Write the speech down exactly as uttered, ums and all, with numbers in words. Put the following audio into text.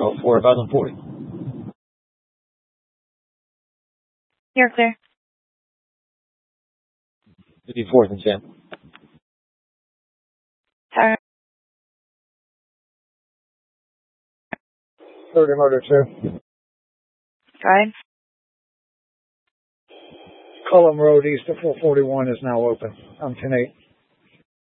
oh four, about one forty. You're clear. fifty-fourth and Sam. Sorry. thirty motor two. Go ahead. Cullum Road east of four forty-one is now open. I'm ten eight.